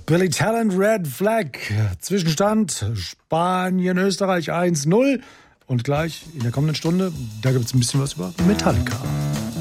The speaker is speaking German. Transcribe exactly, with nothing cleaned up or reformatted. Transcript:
Billy Talent, Red Flag. Zwischenstand Spanien, Österreich eins null. Und gleich in der kommenden Stunde, da gibt es ein bisschen was über Metallica.